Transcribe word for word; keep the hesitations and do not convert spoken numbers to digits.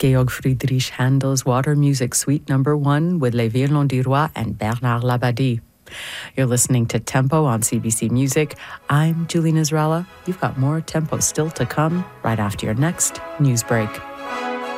Georg Friedrich Handel's Water Music Suite Number One with Les Violons du Roi and Bernard Labadie. You're listening to Tempo on C B C Music. I'm Julie Nizralla. You've got more Tempo still to come right after your next news break.